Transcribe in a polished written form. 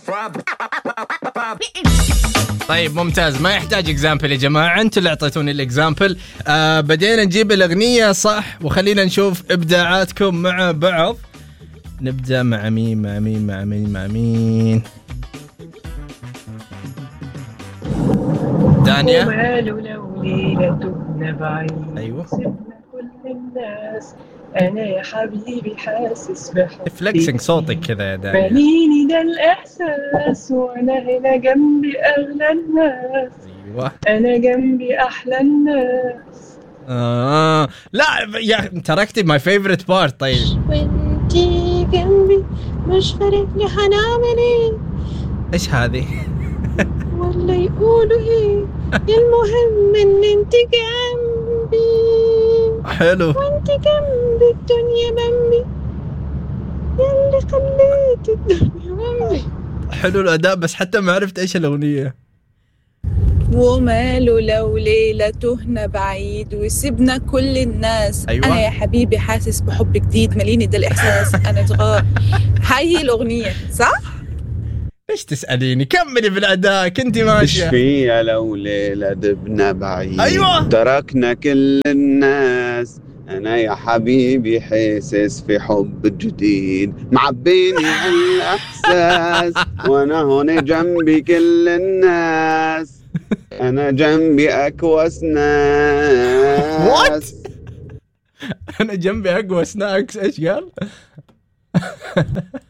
طيب ممتاز، ما يحتاج اكزامبل يا جماعة، انتوا اللي اعطيتوني الاكزامبل. بدينا نجيب الأغنية صح، وخلينا نشوف إبداعاتكم مع بعض. نبدأ مع مين مع مين مع مين مع مين؟ دانيا. وماله لو ليلة بعيد أيوة. سيبنا كل الناس، أنا يا حبيبي حاسس بحبك فليكسنج صوتك كذا يا دانيا. ماليني ده الإحساس وأنا هنا جنبي أغلى الناس. أيوة. أنا جنبي أحلى الناس. لا يا أنت تركتي my favorite part. طيب وانتي جنبي مش فارق لي هنعمل ايه، إيش هذه؟ ولا يقولوا ايه، المهم ان انت جنبي. حلو. وانت جنبي الدنيا بمبي، ياللي خليت الدنيا بمبي. حلو الأداء، بس حتى ما عرفت إيش الأغنية. وماله لو ليلة تهنا بعيد وسيبنا كل الناس. أيوة. أنا يا حبيبي حاسس بحب جديد ماليني ده الإحساس. أنا تغار هاي الأغنية صح؟ إيش تسأليني؟ كملي بالأداء، كنتي ماشية. إيش فيها لو ليلة دبنا بعيد أيوة. تركنا كل الناس، أنا يا حبيبي حاسس في حب جديد معبيني الإحساس، وأنا هون جنبي كل الناس، أنا جنبي أكوس ناس. أنا جنبي أقوى سناكس. إيش قال؟